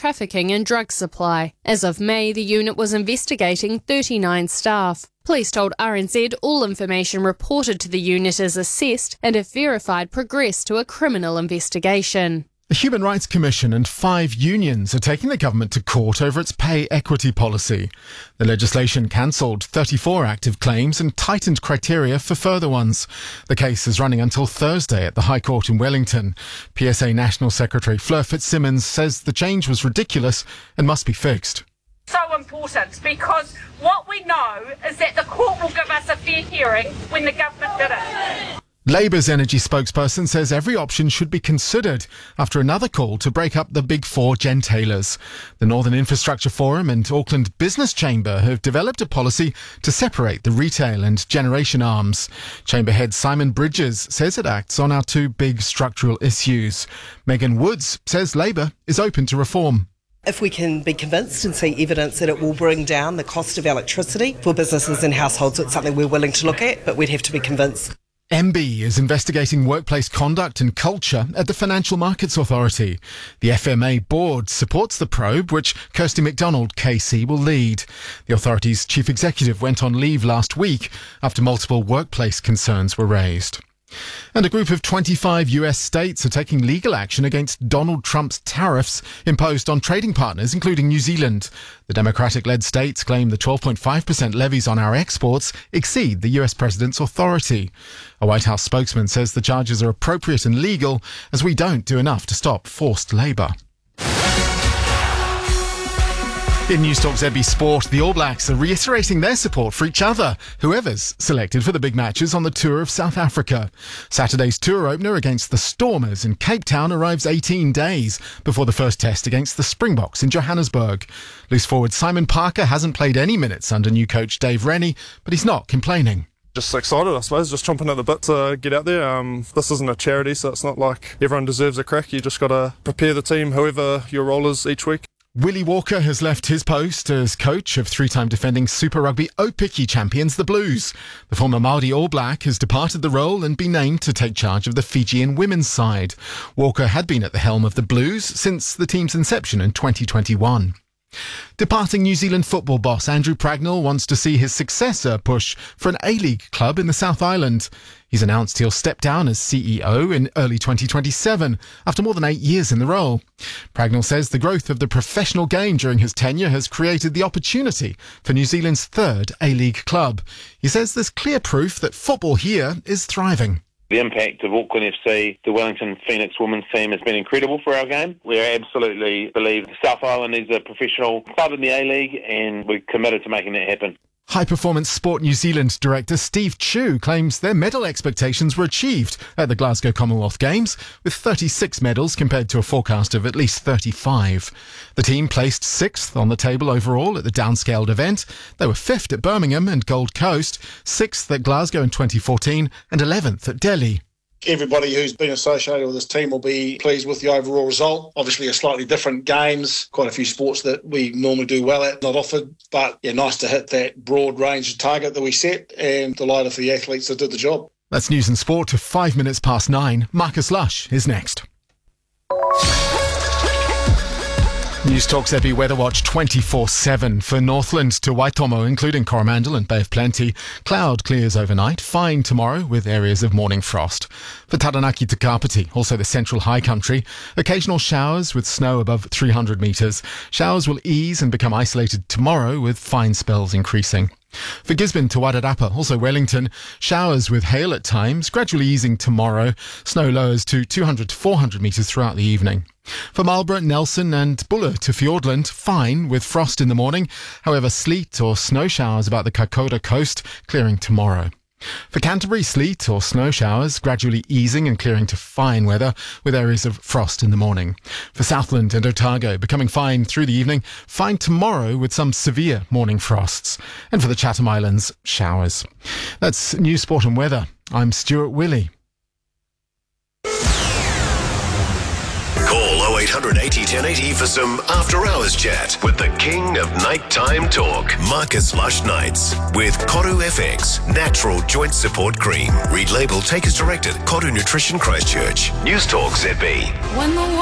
trafficking and drug supply. As of May, the unit was investigating 39 staff. Police told RNZ all information reported to the unit is assessed and, if verified, progress to a criminal investigation. The Human Rights Commission and 5 unions are taking the government to court over its pay equity policy. The legislation cancelled 34 active claims and tightened criteria for further ones. The case is running until Thursday at the High Court in Wellington. PSA National Secretary Fleur Fitzsimmons says the change was ridiculous and must be fixed. So important, because what we know is that the court will give us a fair hearing when the government did it. Labour's energy spokesperson says every option should be considered after another call to break up the Big Four gentailers. The Northern Infrastructure Forum and Auckland Business Chamber have developed a policy to separate the retail and generation arms. Chamber head Simon Bridges says it acts on our 2 big structural issues. Megan Woods says Labour is open to reform. If we can be convinced and see evidence that it will bring down the cost of electricity for businesses and households, it's something we're willing to look at, but we'd have to be convinced. MB is investigating workplace conduct and culture at the Financial Markets Authority. The FMA board supports the probe, which Kirsty McDonald KC will lead. The authority's chief executive went on leave last week after multiple workplace concerns were raised. And a group of 25 US states are taking legal action against Donald Trump's tariffs imposed on trading partners, including New Zealand. The Democratic-led states claim the 12.5% levies on our exports exceed the US president's authority. A White House spokesman says the charges are appropriate and legal, as we don't do enough to stop forced labour. In Newstalk ZB Sport, the All Blacks are reiterating their support for each other, whoever's selected for the big matches on the tour of South Africa. Saturday's tour opener against the Stormers in Cape Town arrives 18 days before the first test against the Springboks in Johannesburg. Loose forward Simon Parker hasn't played any minutes under new coach Dave Rennie, but he's not complaining. Just excited, I suppose, just chomping at the bit to get out there. This isn't a charity, so it's not like everyone deserves a crack. You just got to prepare the team, whoever your role is each week. Willie Walker has left his post as coach of 3-time defending Super Rugby Aupiki champions, the Blues. The former Māori All Black has departed the role and been named to take charge of the Fijian women's side. Walker had been at the helm of the Blues since the team's inception in 2021. Departing New Zealand football boss Andrew Pragnell wants to see his successor push for an A-League club in the South Island. He's announced he'll step down as CEO in early 2027 after more than 8 years in the role. Pragnell says the growth of the professional game during his tenure has created the opportunity for New Zealand's 3rd A-League club. He says there's clear proof that football here is thriving. The impact of Auckland FC, the Wellington Phoenix women's team, has been incredible for our game. We absolutely believe the South Island is a professional club in the A-League, and we're committed to making that happen. High Performance Sport New Zealand director Steve Chu claims their medal expectations were achieved at the Glasgow Commonwealth Games, with 36 medals compared to a forecast of at least 35. The team placed 6th on the table overall at the downscaled event. They were 5th at Birmingham and Gold Coast, 6th at Glasgow in 2014 and 11th at Delhi. Everybody who's been associated with this team will be pleased with the overall result. Obviously, a slightly different games, quite a few sports that we normally do well at, not offered. But yeah, nice to hit that broad range target that we set, and delighted for the athletes that did the job. That's news and sport to 5 minutes past 9. Marcus Lush is next. Newstalk ZB Weather Watch 24/7 for Northland to Waitomo, including Coromandel and Bay of Plenty. Cloud clears overnight, fine tomorrow with areas of morning frost. For Taranaki to Kapiti, also the central high country, occasional showers with snow above 300 metres. Showers will ease and become isolated tomorrow with fine spells increasing. For Gisborne to Wairarapa, also Wellington, showers with hail at times, gradually easing tomorrow. Snow lowers to 200 to 400 metres throughout the evening. For Marlborough, Nelson and Buller to Fiordland, fine with frost in the morning. However, sleet or snow showers about the Kokoda coast, clearing tomorrow. For Canterbury, sleet or snow showers gradually easing and clearing to fine weather with areas of frost in the morning. For Southland and Otago, becoming fine through the evening, fine tomorrow with some severe morning frosts. And for the Chatham Islands, showers. That's News, Sport and Weather. I'm Stuart Willey. Call 0800 80 1080 for some after-hours chat with the king of nighttime talk, Marcus Lush Nights, with Koru FX, Natural Joint Support Cream. Read label, take as directed. Koru Nutrition Christchurch. Newstalk ZB. When the